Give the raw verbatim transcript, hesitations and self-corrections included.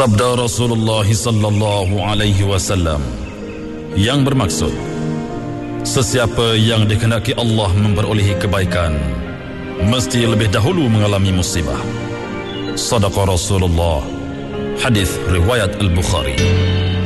Sabda Rasulullah sallallahu alaihi wasallam yang bermaksud, sesiapa yang dikehendaki Allah memperolehi kebaikan mesti lebih dahulu mengalami musibah. Sadaqa Rasulullah. Hadis riwayat Al-Bukhari.